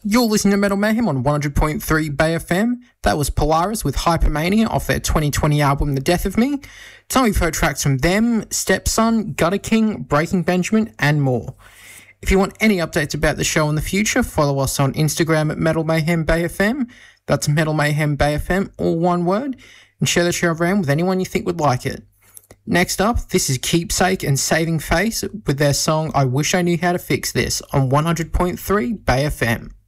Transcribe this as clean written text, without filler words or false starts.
You're listening to Metal Mayhem on 100.3 Bay FM. That was Polaris with Hypermania off their 2020 album The Death of Me. Tonight we've heard tracks from them, Stepson, Gutter King, Breaking Benjamin, and more. If you want any updates about the show in the future, follow us on Instagram at Metal Mayhem Bay FM. That's Metal Mayhem Bay FM, all one word, and share the show around with anyone you think would like it. Next up, this is Keepsake and Saving Face with their song I Wish I Knew How to Fix This on 100.3 Bay FM.